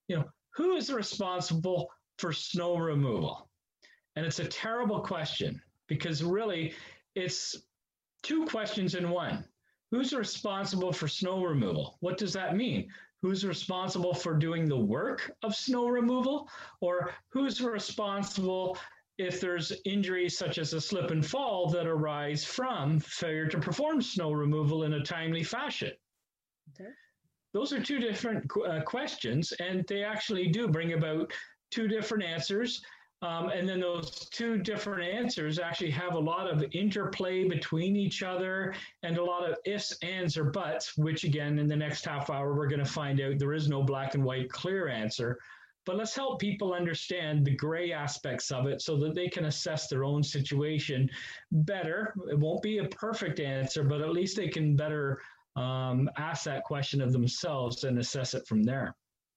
who is responsible for snow removal? And it's a terrible question because really it's two questions in one. Who's responsible for snow removal? What does that mean? Who's responsible for doing the work of snow removal? Or who's responsible if there's injuries such as a slip and fall that arise from failure to perform snow removal in a timely fashion? Okay. Those are two different questions, and they actually do bring about two different answers. And then those two different answers actually have a lot of interplay between each other and a lot of ifs, ands, or buts, which again, in the next half hour, we're going to find out there is no black and white clear answer. But let's help people understand the gray aspects of it so that they can assess their own situation better. It won't be a perfect answer, but at least they can better ask that question of themselves and assess it from there.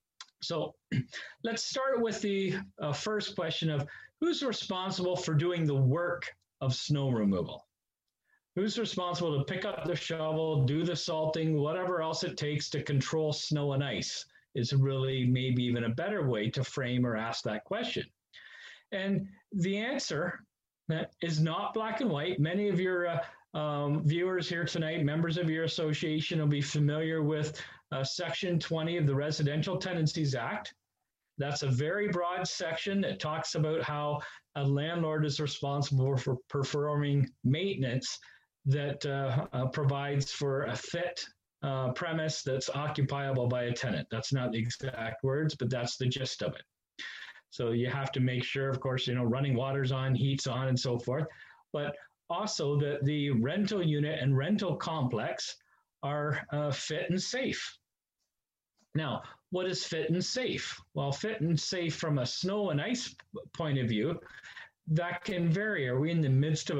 So let's start with the first question of who's responsible for doing the work of snow removal? Who's responsible to pick up the shovel, do the salting, whatever else it takes to control snow and ice is really maybe even a better way to frame or ask that question. And the answer is not black and white. Many of your viewers here tonight, members of your association, will be familiar with Section 20 of the Residential Tenancies Act. That's a very broad section that talks about how a landlord is responsible for performing maintenance that provides for a fit premise that's occupiable by a tenant. That's not the exact words, but that's the gist of it. So you have to make sure, of course, running water's on, heat's on, and so forth, but also that the rental unit and rental complex are fit and safe. Now, what is fit and safe? Well, fit and safe from a snow and ice point of view, that can vary. Are we in the midst of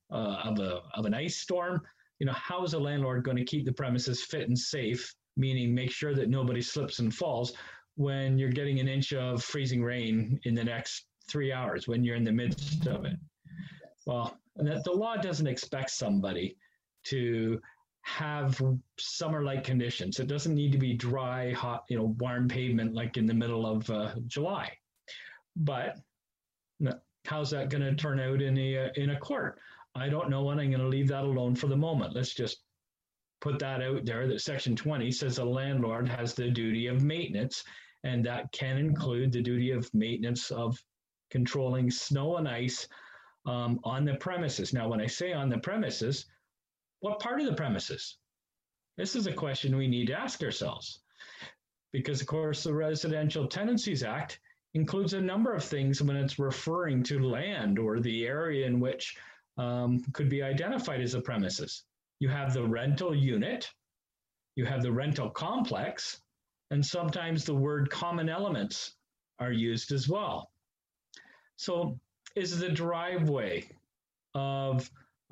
an ice storm? How is a landlord going to keep the premises fit and safe, meaning make sure that nobody slips and falls when you're getting an inch of freezing rain in the next 3 hours when you're in the midst of it? Well, the law doesn't expect somebody to have summer-like conditions. It doesn't need to be dry, hot, warm pavement like in the middle of July. But how's that going to turn out in a court? I don't know, and I'm going to leave that alone for the moment. Let's just put that out there that Section 20 says a landlord has the duty of maintenance, and that can include the duty of maintenance of controlling snow and ice on the premises. Now, when I say on the premises, what part of the premises? This is a question we need to ask ourselves, because of course the Residential Tenancies Act includes a number of things when it's referring to land or the area in which could be identified as a premises. You have the rental unit, you have the rental complex, and sometimes the word common elements are used as well. So is the driveway of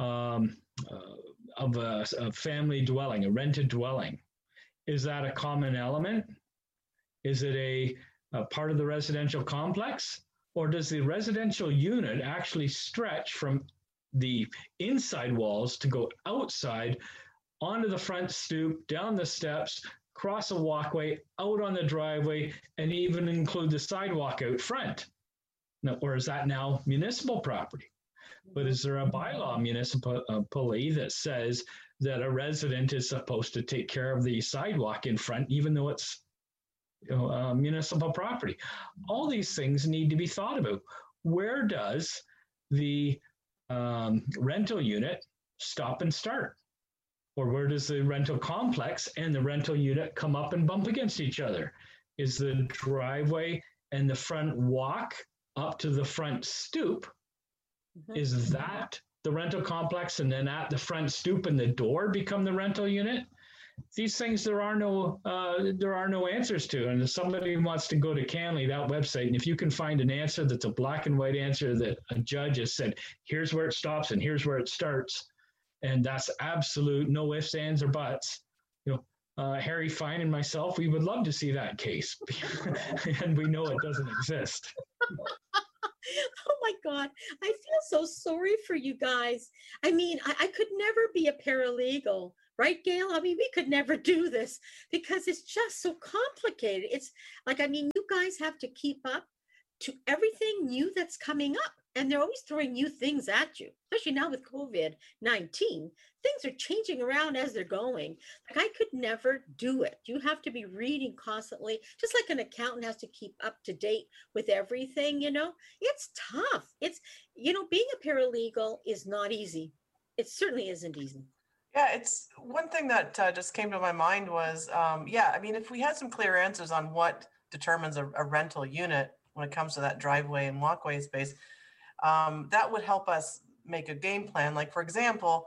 a family dwelling, a rented dwelling, is that a common element? Is it a part of the residential complex? Or does the residential unit actually stretch from the inside walls to go outside onto the front stoop, down the steps, cross a walkway, out on the driveway, and even include the sidewalk out front? Now, or is that now municipal property? But is there a bylaw municipally that says that a resident is supposed to take care of the sidewalk in front, even though it's municipal property? All these things need to be thought about. Where does the rental unit stop and start? Or where does the rental complex and the rental unit come up and bump against each other? Is the driveway and the front walk up to the front stoop, is that the rental complex, and then at the front stoop and the door become the rental unit? These things there are no answers to. And if somebody wants to go to CANLI, that website, and if you can find an answer that's a black and white answer that a judge has said, here's where it stops and here's where it starts, and that's absolute, no ifs, ands, or buts. Harry Fine and myself, we would love to see that case, and we know it doesn't exist. Oh my God, I feel so sorry for you guys. I mean, I could never be a paralegal Right, Gail? I mean, we could never do this because it's just so complicated. It's like, I mean, you guys have to keep up to everything new that's coming up. And they're always throwing new things at you, especially now with COVID-19. Things are changing around as they're going. Like, I could never do it. You have to be reading constantly, just like an accountant has to keep up to date with everything, you know? It's tough. Being a paralegal is not easy. It certainly isn't easy. Yeah, it's one thing that just came to my mind was, I mean, if we had some clear answers on what determines a rental unit when it comes to that driveway and walkway space, that would help us make a game plan. Like, for example,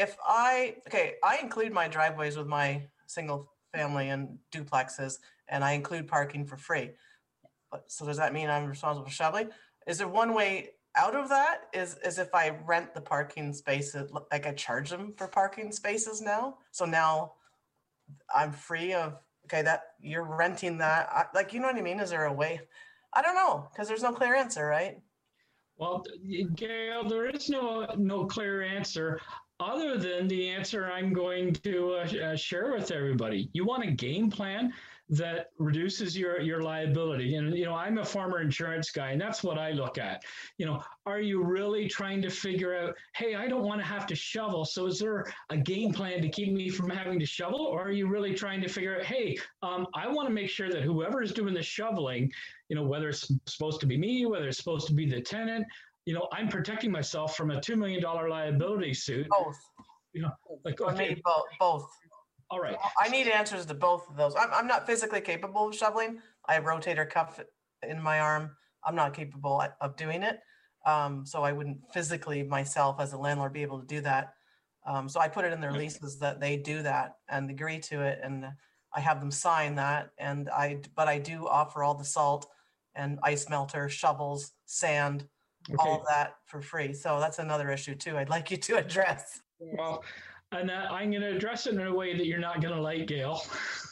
I include my driveways with my single family and duplexes, and I include parking for free. But so does that mean I'm responsible for shoveling? Is there one way out of that is if I rent the parking spaces, like I charge them for parking spaces now. So now I'm free of, okay, that you're renting that. Like, you know what I mean? Is there a way? I don't know, because there's no clear answer, right? Well, Gail, there is no clear answer other than the answer I'm going to share with everybody. You want a game plan that reduces your liability. And, I'm a former insurance guy, and that's what I look at. Are you really trying to figure out, hey, I don't want to have to shovel, so is there a game plan to keep me from having to shovel? Or are you really trying to figure out, hey, I want to make sure that whoever is doing the shoveling, whether it's supposed to be me, whether it's supposed to be the tenant, I'm protecting myself from a $2 million liability suit. Both. Like, okay. I need both. All right. I need answers to both of those. I'm not physically capable of shoveling. I have rotator cuff in my arm. I'm not capable of doing it. So I wouldn't physically myself as a landlord be able to do that. So I put it in their leases that they do that and agree to it. And I have them sign that. But I do offer all the salt and ice melter, shovels, sand, all that for free. So that's another issue too. I'd like you to address. Well, and I'm going to address it in a way that you're not going to like, Gail.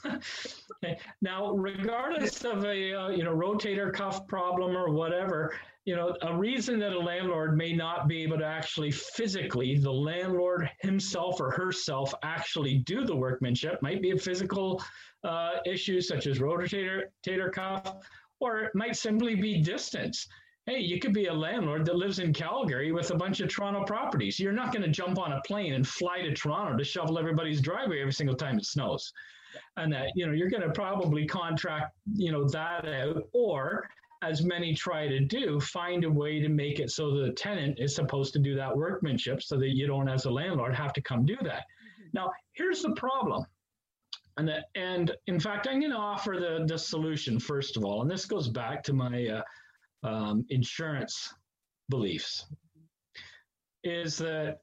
Now, regardless of a rotator cuff problem or whatever, a reason that a landlord may not be able to actually physically, the landlord himself or herself actually do the workmanship might be a physical issue such as rotator cuff, or it might simply be distance. Hey, you could be a landlord that lives in Calgary with a bunch of Toronto properties. You're not going to jump on a plane and fly to Toronto to shovel everybody's driveway every single time it snows. And that, you're going to probably contract, that out, or as many try to do, find a way to make it so the tenant is supposed to do that workmanship so that you don't, as a landlord, have to come do that. Now, here's the problem. And in fact, I'm going to offer the solution, first of all, and this goes back to my insurance beliefs, is that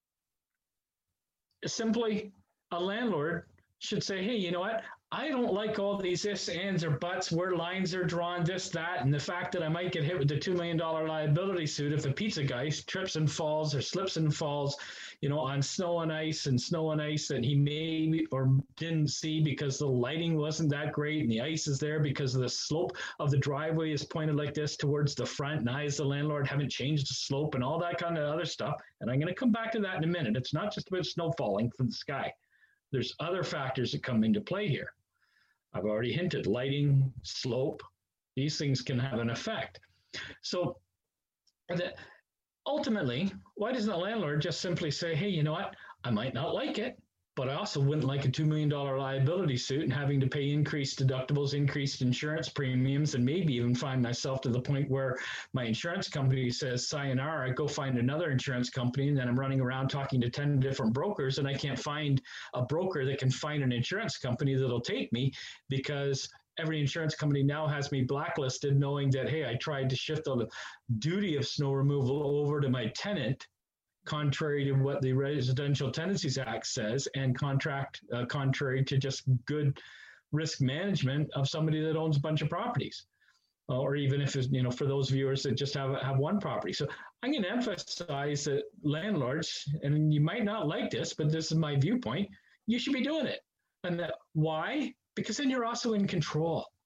simply a landlord should say, hey, you know what? I don't like all these ifs, ands, or buts, where lines are drawn, this, that, and the fact that I might get hit with the $2 million liability suit if the pizza guy trips and falls or slips and falls, on snow and ice that he may or didn't see because the lighting wasn't that great and the ice is there because the slope of the driveway is pointed like this towards the front, and I, as the landlord, haven't changed the slope and all that kind of other stuff. And I'm going to come back to that in a minute. It's not just about snow falling from the sky. There's other factors that come into play here. I've already hinted, lighting, slope, these things can have an effect. So ultimately, why doesn't the landlord just simply say, hey, you know what, I might not like it, but I also wouldn't like a $2 million liability suit and having to pay increased deductibles, increased insurance premiums, and maybe even find myself to the point where my insurance company says, sayonara, go find another insurance company, and then I'm running around talking to 10 different brokers, and I can't find a broker that can find an insurance company that'll take me because every insurance company now has me blacklisted, knowing that, hey, I tried to shift the duty of snow removal over to my tenant, contrary to what the Residential Tenancies Act says, and contrary to just good risk management of somebody that owns a bunch of properties, or even if it's, for those viewers that just have one property. So I'm going to emphasize that landlords, and you might not like this, but this is my viewpoint, you should be doing it. And why? Because then you're also in control.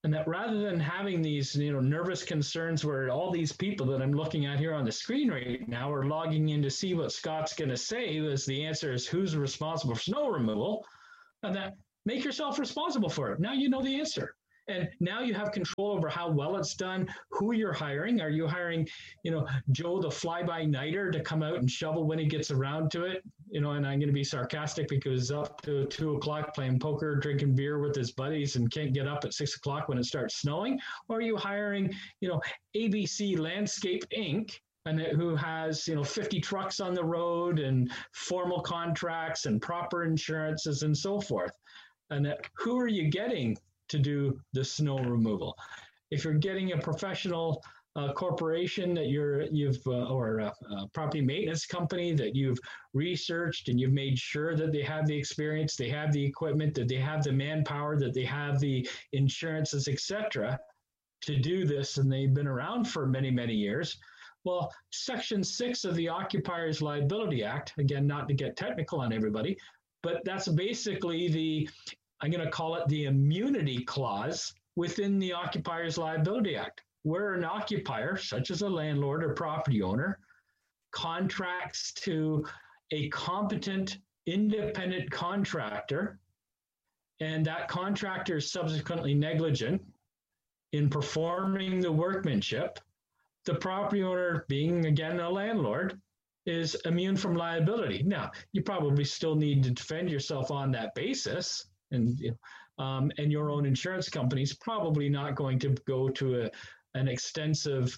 And that rather than having these, nervous concerns where all these people that I'm looking at here on the screen right now are logging in to see what Scott's going to say, as the answer is who's responsible for snow removal, and that make yourself responsible for it. Now you know the answer. And now you have control over how well it's done, who you're hiring. Are you hiring, Joe the fly-by-nighter to come out and shovel when he gets around to it? And I'm going to be sarcastic because up to 2:00 playing poker, drinking beer with his buddies and can't get up at 6:00 when it starts snowing? Or are you hiring, ABC Landscape Inc., and who has 50 trucks on the road and formal contracts and proper insurances and so forth? And who are you getting to do the snow removal? If you're getting a professional corporation that or a property maintenance company that you've researched and you've made sure that they have the experience, they have the equipment, that they have the manpower, that they have the insurances, etc., to do this, and they've been around for many, many years. Well, Section 6 of the Occupiers Liability Act, again, not to get technical on everybody, but that's basically I'm going to call it the immunity clause within the Occupiers Liability Act, where an occupier, such as a landlord or property owner, contracts to a competent independent contractor, and that contractor is subsequently negligent in performing the workmanship. The property owner, being again a landlord, is immune from liability. Now, you probably still need to defend yourself on that basis, and your own insurance company is probably not going to go to an extensive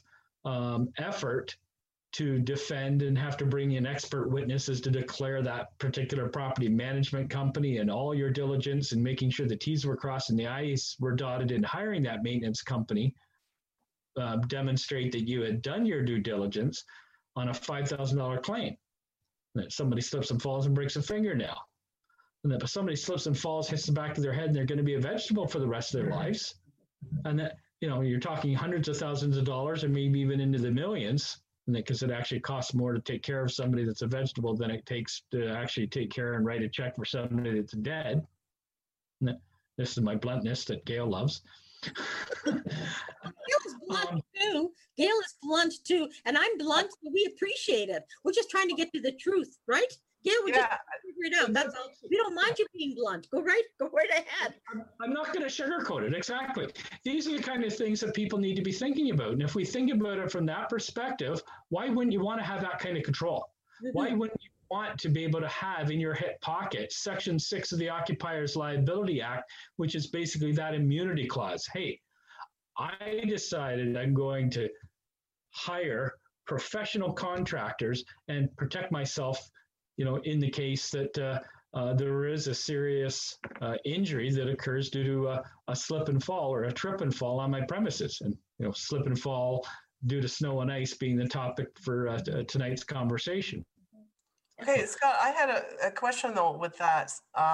effort to defend and have to bring in expert witnesses to declare that particular property management company, and all your diligence and making sure the T's were crossed and the I's were dotted in hiring that maintenance company demonstrate that you had done your due diligence on a $5,000 claim. That somebody slips and falls and breaks a fingernail. And that if somebody slips and falls, hits the back of their head, and they're going to be a vegetable for the rest of their lives. And that, you're talking hundreds of thousands of dollars and maybe even into the millions, because it actually costs more to take care of somebody that's a vegetable than it takes to actually take care and write a check for somebody that's dead. And this is my bluntness that Gail loves. Gail is blunt too. Gail is blunt too. And I'm blunt, but we appreciate it. We're just trying to get to the truth, right? Gail, we just figure it out. That's all. We don't mind you being blunt. Go right ahead. I'm not going to sugarcoat it. Exactly. These are the kind of things that people need to be thinking about. And if we think about it from that perspective, why wouldn't you want to have that kind of control? Mm-hmm. Why wouldn't you want to be able to have in your hip pocket Section 6 of the Occupiers Liability Act, which is basically that immunity clause? Hey, I decided I'm going to hire professional contractors and protect myself, in the case that there is a serious injury that occurs due to a slip and fall or a trip and fall on my premises. And, slip and fall due to snow and ice being the topic for tonight's conversation. Okay, Scott, I had a question though with that.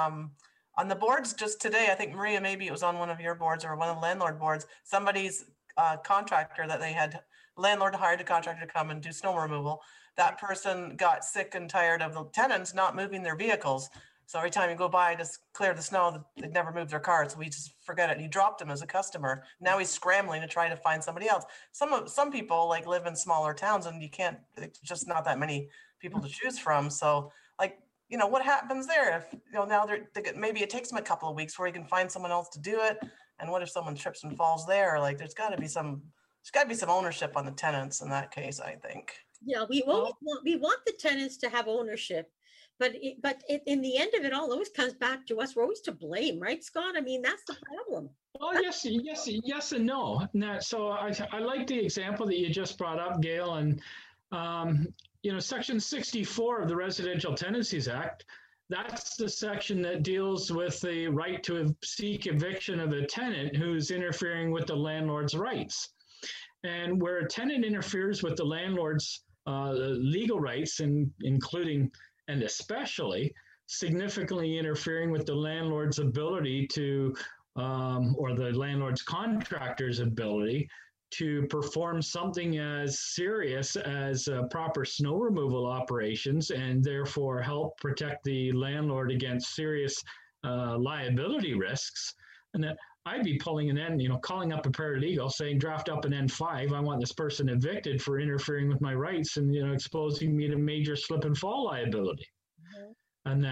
On the boards just today, I think Maria, maybe it was on one of your boards or one of the landlord boards, somebody's contractor that they had, landlord hired a contractor to come and do snow removal. That person got sick and tired of the tenants not moving their vehicles. So every time you go by to clear the snow, they'd never moved their car. So we just forget it. And he dropped him as a customer. Now he's scrambling to try to find somebody else. Some people like live in smaller towns and it's just not that many people to choose from. So what happens there if, now maybe it takes them a couple of weeks before you can find someone else to do it. And what if someone trips and falls there? There's got to be some ownership on the tenants in that case, I think. Yeah, we want the tenants to have ownership, but in the end of it all, always comes back to us. We're always to blame, right, Scott? I mean, that's the problem. Well, yes and no. So I like the example that you just brought up, Gail, and Section 64 of the Residential Tenancies Act. That's the section that deals with the right to seek eviction of a tenant who's interfering with the landlord's rights. And where a tenant interferes with the landlord's legal rights, including and especially significantly interfering with the landlord's ability to, or the landlord's contractor's ability to perform something as serious as proper snow removal operations, and therefore help protect the landlord against serious liability risks. And that I'd be pulling an N, calling up a paralegal saying, draft up an N5. I want this person evicted for interfering with my rights and, exposing me to major slip and fall liability. And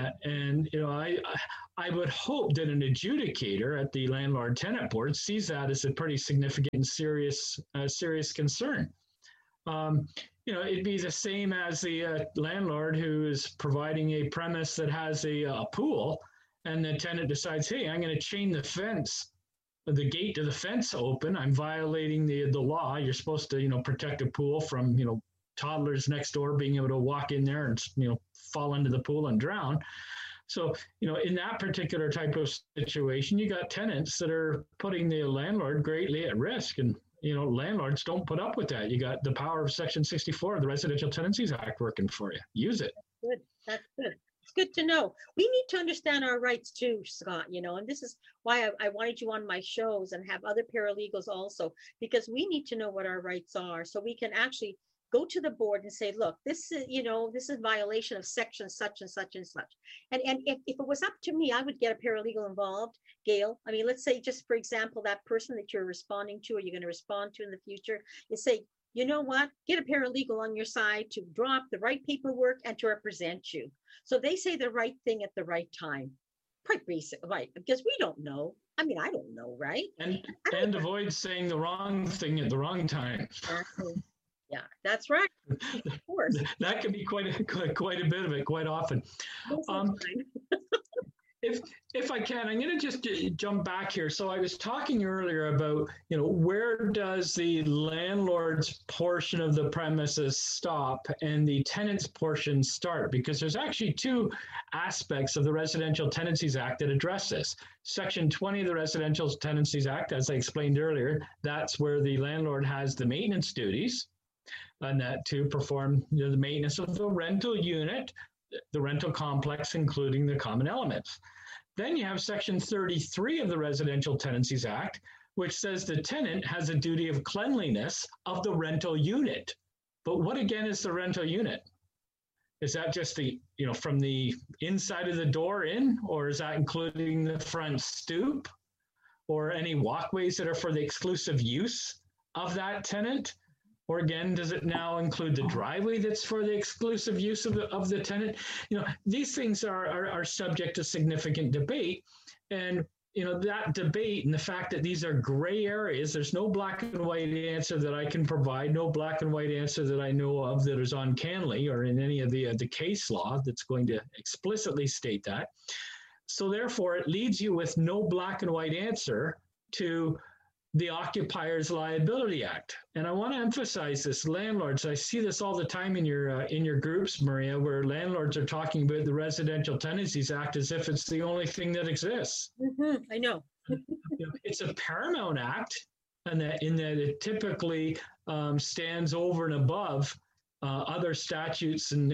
I would hope that an adjudicator at the landlord tenant board sees that as a pretty significant and serious concern. It'd be the same as the landlord who is providing a premise that has a pool, and the tenant decides, hey, I'm going to chain the gate to the fence open. I'm violating the law. You're supposed to, protect a pool from, toddlers next door being able to walk in there and, fall into the pool and drown. So, in that particular type of situation, you got tenants that are putting the landlord greatly at risk. And, landlords don't put up with that. You got the power of Section 64 of the Residential Tenancies Act working for you. Use it. Good. That's good. It's good to know. We need to understand our rights too, Scott, and this is why I wanted you on my shows and have other paralegals also, because we need to know what our rights are so we can actually go to the board and say, look, this is, this is violation of section such and such and such. And if it was up to me, I would get a paralegal involved, Gail. I mean, let's say just for example, that person that you're responding to, or you're going to respond to in the future, is say, you know what, get a paralegal on your side to draw up the right paperwork and to represent you. So they say the right thing at the right time. Quite basic, right? Because we don't know. I mean, I don't know, right? And avoid saying the wrong thing at the wrong time. Exactly. Yeah, that's right. Of course. That can be quite a bit of it, quite often. If I can, I'm going to just jump back here. So I was talking earlier about, where does the landlord's portion of the premises stop and the tenant's portion start? Because there's actually two aspects of the Residential Tenancies Act that address this. Section 20 of the Residential Tenancies Act, as I explained earlier, that's where the landlord has the maintenance duties, and that to perform the maintenance of the rental unit, the rental complex, including the common elements. Then you have Section 33 of the Residential Tenancies Act, which says the tenant has a duty of cleanliness of the rental unit. But what again is the rental unit? Is that just the, from the inside of the door in, or is that including the front stoop or any walkways that are for the exclusive use of that tenant? Or again, does it now include the driveway that's for the exclusive use of the tenant? These things are subject to significant debate. And, that debate and the fact that these are gray areas, there's no black and white answer that I can provide, no black and white answer that I know of that is on Canley or in any of the case law that's going to explicitly state that. So therefore, it leaves you with no black and white answer to the Occupiers Liability Act. And I want to emphasize this, landlords, I see this all the time in your groups, Maria, where landlords are talking about the Residential Tenancies Act as if it's the only thing that exists. Mm-hmm, I know. It's a paramount act, and that it typically stands over and above other statutes and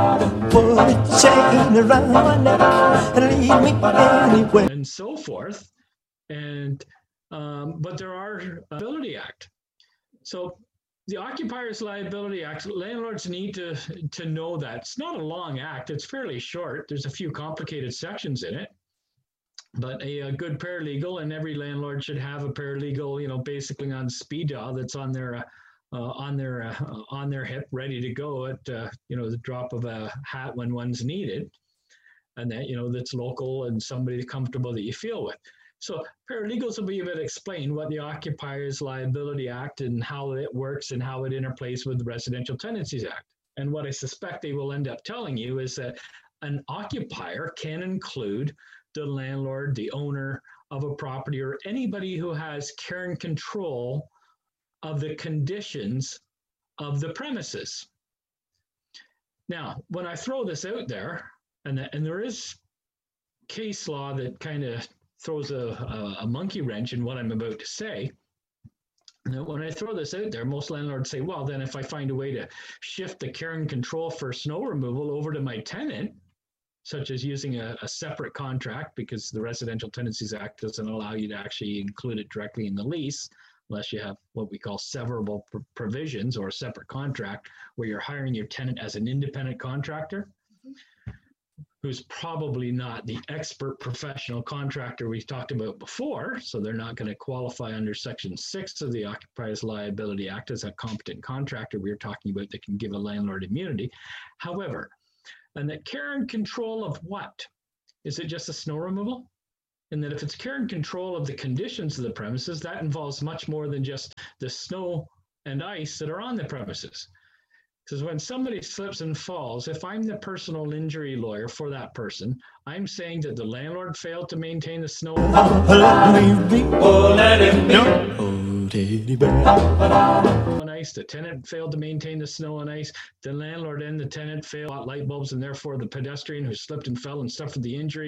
so forth. And but there are Liability Act. So the Occupiers Liability Act, landlords need to know that. It's not a long act. It's fairly short. There's a few complicated sections in it. But a good paralegal, and every landlord should have a paralegal, basically on speed dial that's on their hip, ready to go at the drop of a hat when one's needed, and that that's local and somebody comfortable that you feel with. So paralegals will be able to explain what the Occupiers Liability Act and how it works and how it interplays with the Residential Tenancies Act. And what I suspect they will end up telling you is that an occupier can include the landlord, the owner of a property, or anybody who has care and control of the conditions of the premises. Now, when I throw this out there, and there is case law that kind of throws a monkey wrench in what I'm about to say. Now, when I throw this out there, most landlords say, well, then if I find a way to shift the care and control for snow removal over to my tenant, such as using a separate contract, because the Residential Tenancies Act doesn't allow you to actually include it directly in the lease, unless you have what we call severable provisions or a separate contract where you're hiring your tenant as an independent contractor. who's probably not the expert professional contractor we talked about before, so they're not going to qualify under Section 6 of the Occupiers Liability Act as a competent contractor we were talking about that can give a landlord immunity. However, and that care and control of what? Is it just the snow removal? And that if it's care and control of the conditions of the premises, that involves much more than just the snow and ice that are on the premises. Because when somebody slips and falls, if I'm the personal injury lawyer for that person, I'm saying that the landlord failed to maintain the snow and ice, the tenant failed to maintain the snow and ice, the landlord and the tenant failed to light bulbs, and therefore the pedestrian who slipped and fell and suffered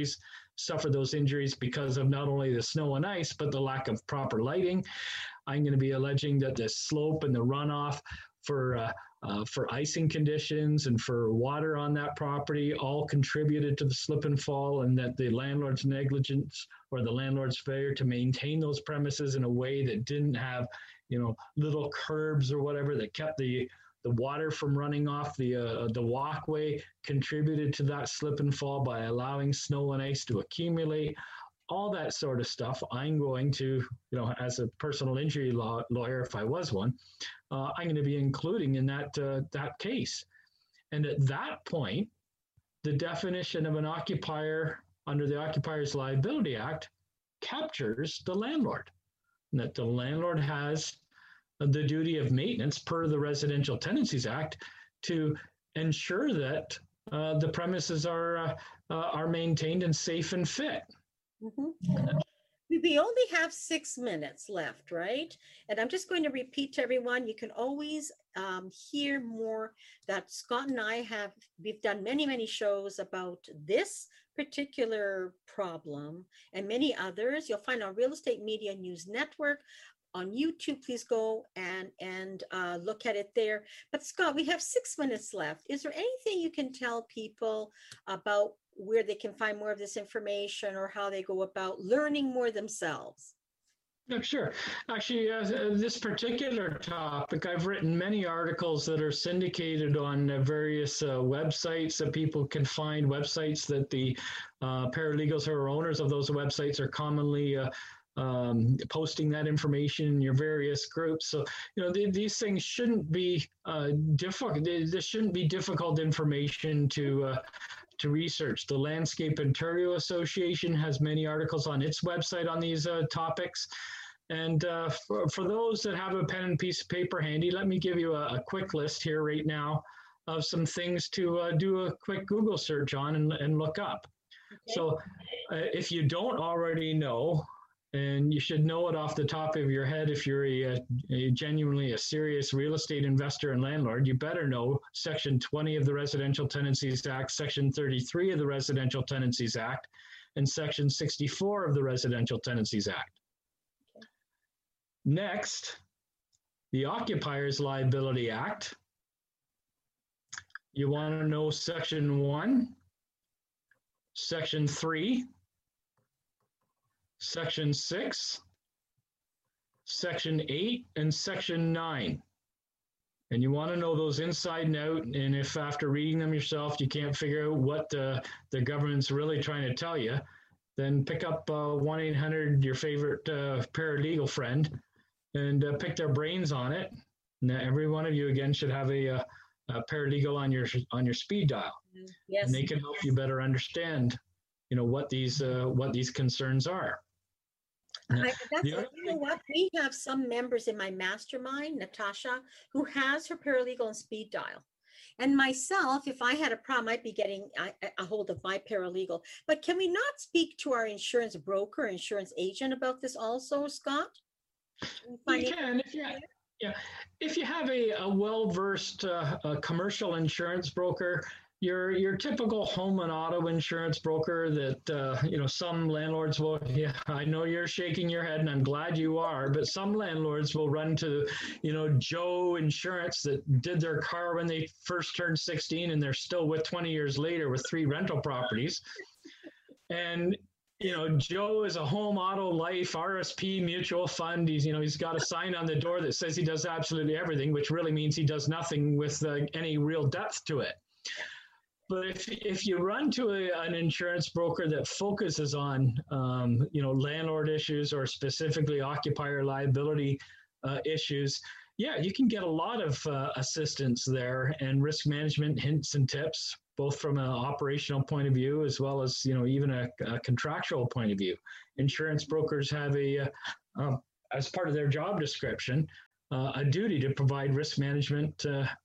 those injuries because of not only the snow and ice, but the lack of proper lighting. I'm going to be alleging that the slope and the runoff for icing conditions and for water on that property all contributed to the slip and fall, and that the landlord's negligence or the landlord's failure to maintain those premises in a way that didn't have, little curbs or whatever that kept the water from running off the walkway contributed to that slip and fall by allowing snow and ice to accumulate. All that sort of stuff, I'm going to, as a personal injury lawyer, if I was one, I'm going to be including in that case. And at that point, the definition of an occupier under the Occupiers Liability Act captures the landlord, and that the landlord has the duty of maintenance per the Residential Tenancies Act to ensure that the premises are maintained and safe and fit. Mm-hmm. We only have 6 minutes left, right? And I'm just going to repeat to everyone, you can always hear more that Scott and I we've done many shows about this particular problem and many others. You'll find on Real Estate Media News Network. On YouTube, please go and look at it there. But Scott, we have 6 minutes left. Is there anything you can tell people about where they can find more of this information or how they go about learning more themselves? Yeah, sure. Actually, this particular topic, I've written many articles that are syndicated on various websites that people can find, websites that the paralegals who are owners of those websites are commonly posting that information in your various groups. So, these things shouldn't be difficult. This shouldn't be difficult information to research. The Landscape Ontario Association has many articles on its website on these topics. And for those that have a pen and piece of paper handy, let me give you a quick list here right now of some things to do a quick Google search on and look up. Okay. So if you don't already know, and you should know it off the top of your head if you're a genuinely a serious real estate investor and landlord, you better know Section 20 of the Residential Tenancies Act, Section 33 of the Residential Tenancies Act, and Section 64 of the Residential Tenancies Act. Okay. Next, the Occupiers Liability Act. You want to know Section 1, Section 3, Section 6, Section 8, and Section 9. And you want to know those inside and out, and if after reading them yourself you can't figure out what the government's really trying to tell you, then pick up 1-800, your favorite paralegal friend, and pick their brains on it. And every one of you, again, should have a paralegal on your speed dial. Yes. And they can help you better understand, what these concerns are. You know what? We have some members in my mastermind, Natasha, who has her paralegal and speed dial. And myself, if I had a problem, I'd be getting a hold of my paralegal. But can we not speak to our insurance broker, insurance agent about this also, Scott? You can, if you have a well-versed commercial insurance broker, your typical home and auto insurance broker that, some landlords will, I know you're shaking your head and I'm glad you are, but some landlords will run to, Joe Insurance that did their car when they first turned 16 and they're still with 20 years later with 3 rental properties. And, Joe is a home, auto, life, RSP, mutual fund. He's got a sign on the door that says he does absolutely everything, which really means he does nothing with any real depth to it. But if you run to an insurance broker that focuses on landlord issues or specifically occupier liability issues, yeah, you can get a lot of assistance there and risk management hints and tips, both from an operational point of view as well as even a contractual point of view. Insurance brokers have as part of their job description, a duty to provide risk management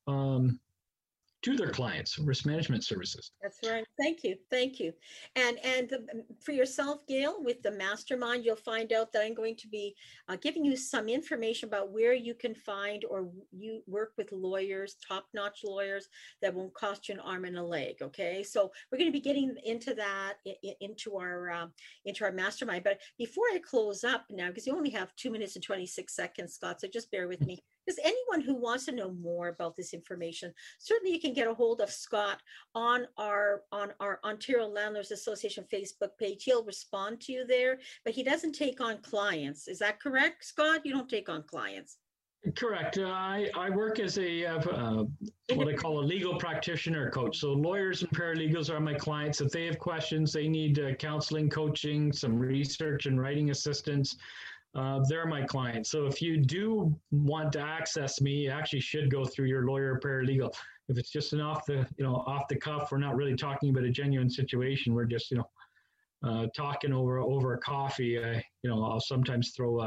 to their clients, risk management services. That's right. Thank you. Thank you. And for yourself, Gail, with the mastermind, you'll find out that I'm going to be giving you some information about where you can find or you work with lawyers, top-notch lawyers that won't cost you an arm and a leg. Okay. So we're going to be getting into that into our mastermind. But before I close up now, because you only have 2 minutes and 26 seconds, Scott, so just bear with me. Because anyone who wants to know more about this information, certainly you can get a hold of Scott on our Ontario Landlords Association Facebook page. He'll respond to you there, but he doesn't take on clients. Is that correct, Scott? You don't take on clients. Correct. I work as what I call a legal practitioner coach. So lawyers and paralegals are my clients. If they have questions, they need counseling, coaching, some research and writing assistance, they're my clients. So if you do want to access me, you actually should go through your lawyer or paralegal. If it's just an off the cuff, we're not really talking about a genuine situation. We're just talking over coffee. I'll sometimes throw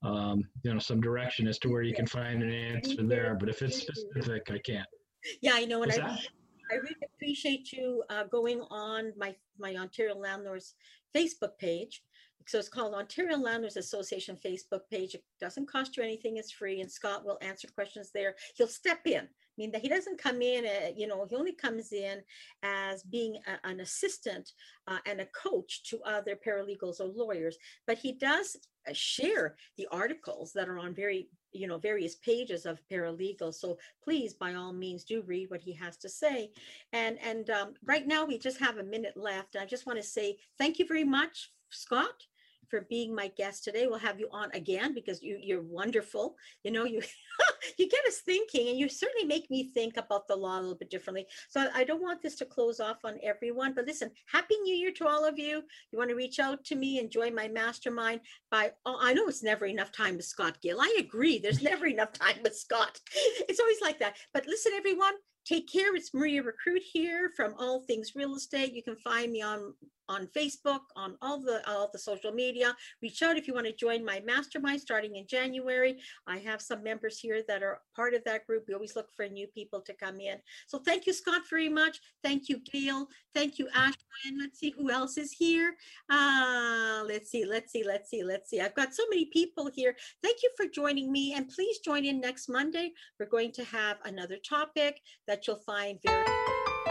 some direction as to where you can find an answer there. But if it's specific, I can't. Yeah, I know. And I really appreciate you going on my Ontario Landlords Facebook page. So it's called Ontario Landlords Association Facebook page. It doesn't cost you anything. It's free. And Scott will answer questions there. He'll step in. I mean, that he doesn't come in, he only comes in as being an assistant and a coach to other paralegals or lawyers. But he does share the articles that are on various pages of paralegals. So please, by all means, do read what he has to say. And right now we just have a minute left. I just want to say thank you very much, Scott, for being my guest today. We'll have you on again because you're wonderful. You you get us thinking, and you certainly make me think about the law a little bit differently. So I don't want this to close off on everyone, but listen, Happy New Year to all of you. You want to reach out to me, enjoy my mastermind. I know it's never enough time with Scott Gill. I agree. There's never enough time with Scott. It's always like that. But listen, everyone, take care. It's Maria Recruit here from All Things Real Estate. You can find me on Facebook, on all the social media. Reach out if you want to join my mastermind starting in January. I have some members here that are part of that group. We always look for new people to come in. So thank you, Scott, very much. Thank you, Gail. Thank you, Ashwin. Let's see who else is here. Let's see. I've got so many people here. Thank you for joining me, and please join in next Monday. We're going to have another topic that you'll find very